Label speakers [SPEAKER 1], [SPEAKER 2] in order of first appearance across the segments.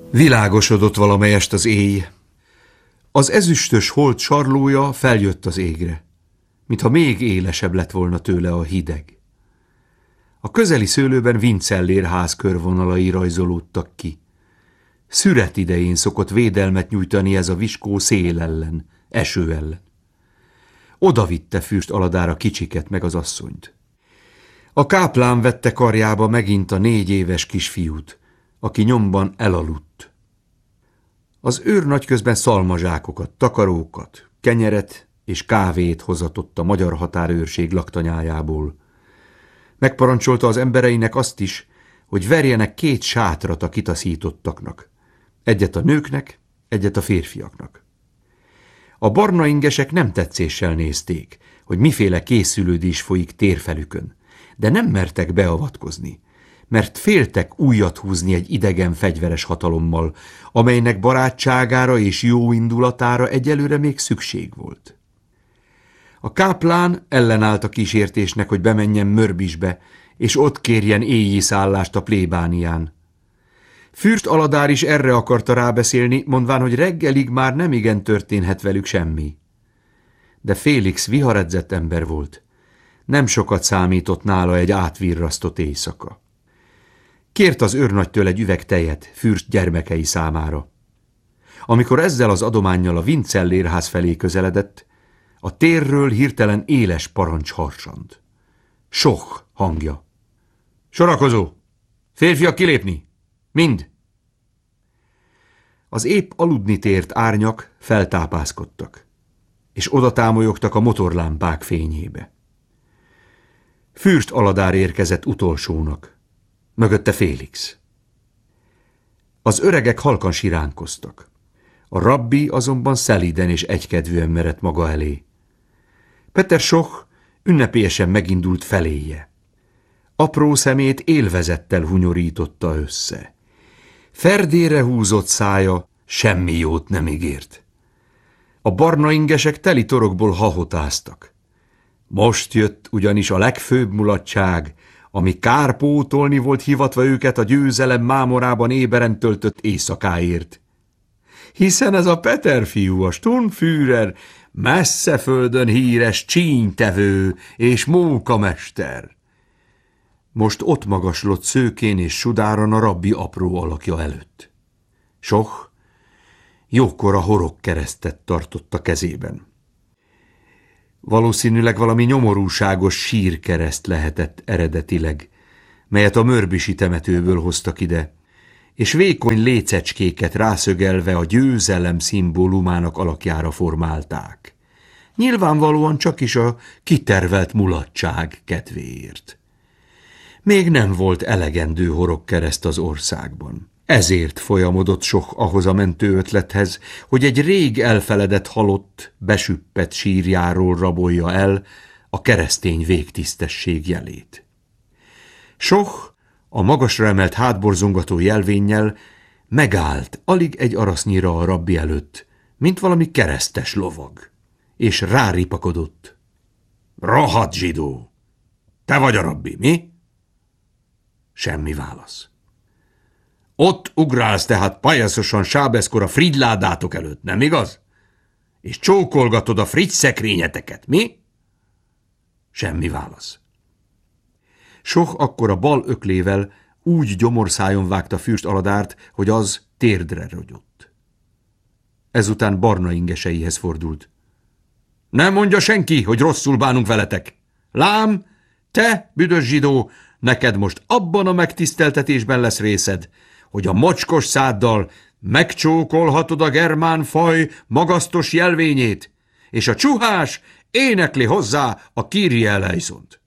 [SPEAKER 1] Világosodott valamelyest az éj. Az ezüstös hold sarlója feljött az égre, mintha még élesebb lett volna tőle a hideg. A közeli szőlőben Vincellér ház körvonalai rajzolódtak ki. Szüret idején szokott védelmet nyújtani ez a viskó szél ellen, eső ellen. Oda vitte Fürst Aladár a kicsiket meg az asszonyt. A káplán vette karjába megint a 4 éves kisfiút, aki nyomban elaludt. Az őrnagy közben szalmazsákokat, takarókat, kenyeret és kávét hozatott a magyar határőrség laktanyájából. Megparancsolta az embereinek azt is, hogy verjenek 2 sátrat a kitaszítottaknak. Egyet a nőknek, egyet a férfiaknak. A barna ingesek nem tetszéssel nézték, hogy miféle készülődés folyik térfelükön, de nem mertek beavatkozni, mert féltek újat húzni egy idegen fegyveres hatalommal, amelynek barátságára és jó indulatára egyelőre még szükség volt. A káplán ellenállt a kísértésnek, hogy bemenjen Mörbisbe, és ott kérjen éjjé szállást a plébánián. Fürst Aladár is erre akarta rábeszélni, mondván, hogy reggelig már nemigen történhet velük semmi. De Félix viharedzett ember volt. Nem sokat számított nála egy átvirrasztott éjszaka. Kért az őrnagytől egy üveg tejet Fürst gyermekei számára. Amikor ezzel az adománnyal a Vincellérház felé közeledett, a térről hirtelen éles parancs harsant. Soch hangja. Sorakozó! Férfiak kilépni! Mind! Az épp aludni tért árnyak feltápászkodtak, és oda támolyogtak a motorlámpák fényébe. Fürst Aladár érkezett utolsónak, mögötte Félix. Az öregek halkan siránkoztak. A rabbi azonban szelíden és egykedvűen merett maga elé. Peter Soch ünnepélyesen megindult feléje. Apró szemét élvezettel hunyorította össze. Ferdére húzott szája semmi jót nem ígért. A barna ingesek teli torokból hahotáztak. Most jött ugyanis a legfőbb mulatság, ami kárpótolni volt hivatva őket a győzelem mámorában éberen töltött éjszakáért. Hiszen ez a Peter fiú, a Sturmführer, messze földön híres csínytevő és mókamester. Most ott magaslott szőkén és sudáran a rabbi apró alakja előtt. Soch jókora horogkeresztet tartott a kezében. Valószínűleg valami nyomorúságos sírkereszt lehetett eredetileg, melyet a mörbisi temetőből hoztak ide, és vékony lécecskéket rászögelve a győzelem szimbólumának alakjára formálták. Nyilvánvalóan csak is a kitervelt mulatság kedvéért. Még nem volt elegendő horogkereszt az országban. Ezért folyamodott Soch ahhoz a mentő ötlethez, hogy egy rég elfeledett halott, besüppett sírjáról rabolja el a keresztény végtisztesség jelét. Soch a magasra emelt hátborzongató jelvénnyel megállt alig egy arasznyira a rabbi előtt, mint valami keresztes lovag, és ráripakodott. Rohadt zsidó! Te vagy a rabbi, mi? Semmi válasz. Ott ugrálsz tehát pajaszosan sábeszkor a frigyládátok előtt, nem igaz? És csókolgatod a frigy szekrényeteket, mi? Semmi válasz. Soch akkor a bal öklével úgy gyomorszájon vágta Fürst Aladárt, hogy az térdre rogyott. Ezután barna ingeseihez fordult. Nem mondja senki, hogy rosszul bánunk veletek. Lám, te, büdös zsidó, neked most abban a megtiszteltetésben lesz részed, hogy a mocskos száddal megcsókolhatod a germán faj magasztos jelvényét, és a csuhás énekli hozzá a Kyrie eleison-t.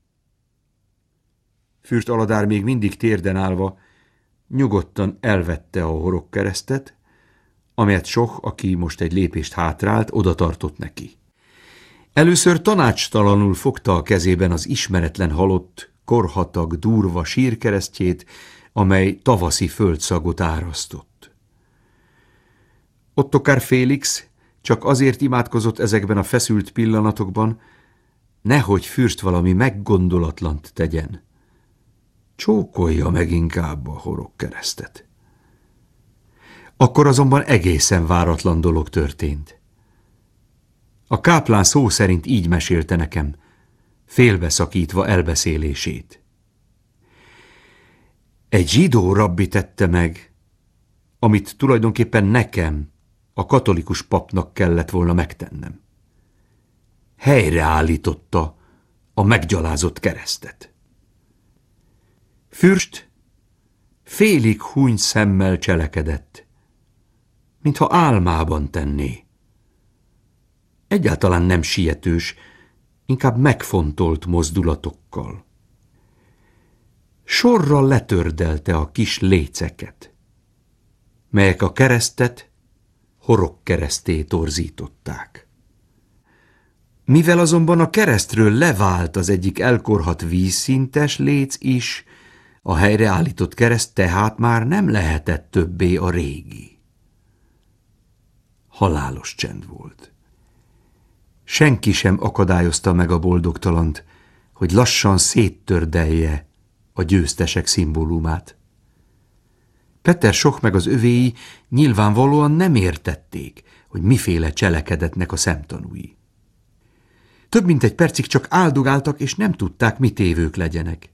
[SPEAKER 1] Fürst Aladár még mindig térden állva nyugodtan elvette a horogkeresztet, amelyet Soch, aki most egy lépést hátrált, oda tartott neki. Először tanácstalanul fogta a kezében az ismeretlen halott, korhatag, durva sírkeresztjét, amely tavaszi földszagot árasztott. Ottokár Félix csak azért imádkozott ezekben a feszült pillanatokban, nehogy Fürst valami meggondolatlant tegyen. Csókolja meg inkább a horogkeresztet. Akkor azonban egészen váratlan dolog történt. A káplán szó szerint így mesélte nekem, félbeszakítva elbeszélését. Egy zsidó rabbi tette meg, amit tulajdonképpen nekem, a katolikus papnak kellett volna megtennem. Helyreállította a meggyalázott keresztet. Fürst félig húny szemmel cselekedett, mintha álmában tenné. Egyáltalán nem sietős, inkább megfontolt mozdulatokkal. Sorra letördelte a kis léceket, melyek a keresztet horogkeresztté torzították. Mivel azonban a keresztről levált az egyik elkorhadt vízszintes léc is, a helyreállított kereszt tehát már nem lehetett többé a régi. Halálos csend volt. Senki sem akadályozta meg a boldogtalant, hogy lassan széttördelje a győztesek szimbólumát. Peter Sok meg az övéi nyilvánvalóan nem értették, hogy miféle cselekedetnek a szemtanúi. Több mint egy percig csak áldogáltak, és nem tudták, mit tévők legyenek.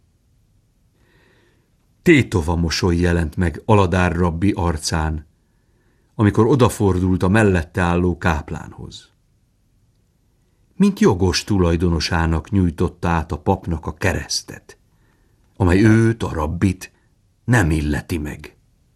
[SPEAKER 1] Tétova mosoly jelent meg Aladár rabbi arcán, amikor odafordult a mellette álló káplánhoz. Mint jogos tulajdonosának nyújtotta át a papnak a keresztet, amely őt, a rabbit nem illeti meg.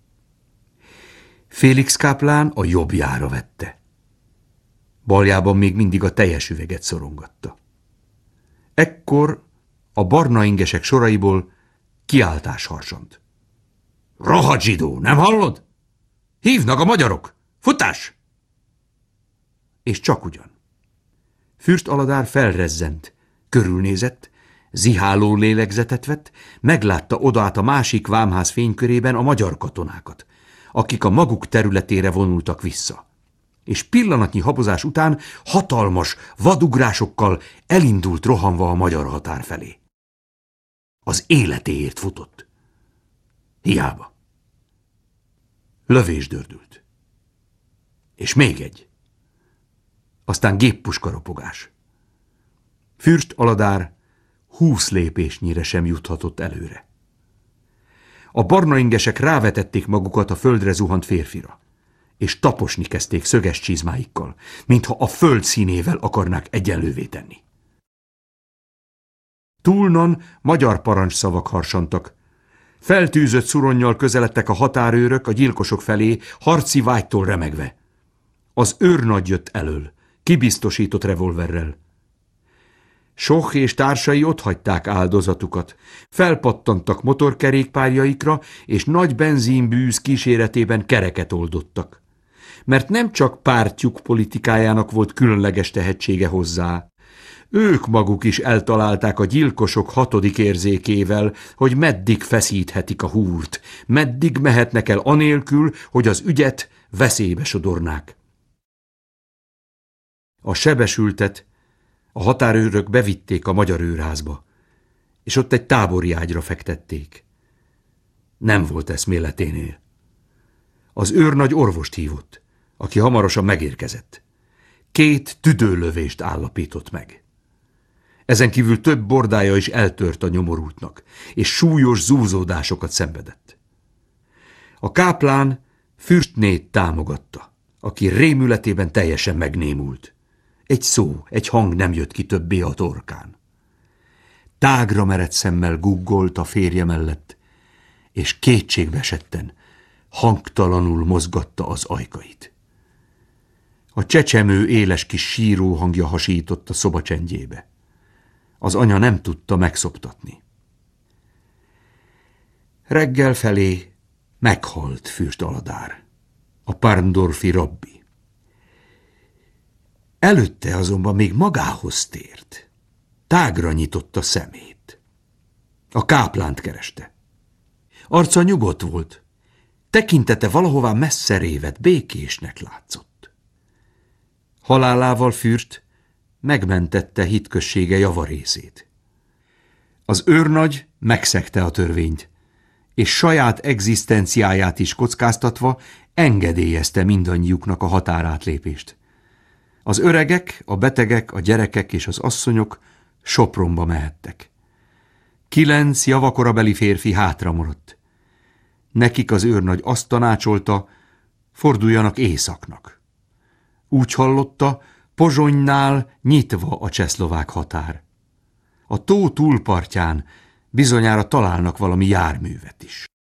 [SPEAKER 1] Félix káplán a jobbjára vette. Baljában még mindig a teljes üveget szorongatta. Ekkor a barna ingesek soraiból kiáltás harsant. Rohadt zsidó, nem hallod? Hívnak a magyarok! Futás! És csak ugyan. Fürst Aladár felrezzent, körülnézett, ziháló lélegzetet vett, meglátta odaát a másik vámház fénykörében a magyar katonákat, akik a maguk területére vonultak vissza. És pillanatnyi habozás után hatalmas vadugrásokkal elindult rohanva a magyar határ felé. Az életéért futott. Hiába. Lövés dördült. És még egy. Aztán géppuskarapogás. Fürst Aladár 20 lépésnyire sem juthatott előre. A barna ingesek rávetették magukat a földre zuhant férfira, és taposni kezdték szöges csizmáikkal, mintha a föld színével akarnák egyenlővé tenni. Túlnon magyar parancsszavak harsantak. Feltűzött szuronnyal közeledtek a határőrök a gyilkosok felé, harci vágytól remegve. Az őrnagy jött elől, kibiztosított revolverrel. Sok és társai otthagyták áldozatukat, felpattantak motorkerékpárjaikra, és nagy benzinbűz kíséretében kereket oldottak. Mert nem csak pártjuk politikájának volt különleges tehetsége hozzá. Ők maguk is eltalálták a gyilkosok 6. érzékével, hogy meddig feszíthetik a húrt, meddig mehetnek el anélkül, hogy az ügyet veszélybe sodornák. A sebesültet a határőrök bevitték a magyar őrházba, és ott egy tábori ágyra fektették. Nem volt eszméleténél. Az őrnagy orvost hívott, aki hamarosan megérkezett. 2 tüdőlövést állapított meg. Ezen kívül több bordája is eltört a nyomorultnak, és súlyos zúzódásokat szenvedett. A káplán fürstnét támogatta, aki rémületében teljesen megnémult. Egy szó, egy hang nem jött ki többé a torkán. Tágra merett szemmel guggolt a férje mellett, és kétségbeesetten, hangtalanul mozgatta az ajkait. A csecsemő éles kis síró hangja hasított a szoba csendjébe. Az anya nem tudta megszoptatni. Reggel felé meghalt Fürst Aladár, a Parndorfi rabbi. Előtte azonban még magához tért. Tágra nyitotta szemét. A káplánt kereste. Arca nyugodt volt. Tekintete valahová messze révett, békésnek látszott. Halálával Fürst megmentette hitközsége javarészét. Az őrnagy megszegte a törvényt, és saját egzisztenciáját is kockáztatva engedélyezte mindannyiuknak a határátlépést. Az öregek, a betegek, a gyerekek és az asszonyok Sopronba mehettek. 9 javakorabeli férfi hátra maradt. Nekik az őrnagy azt tanácsolta, forduljanak északnak. Úgy hallotta, Pozsonynál nyitva a csehszlovák határ. A tó túlpartján bizonyára találnak valami járművet is.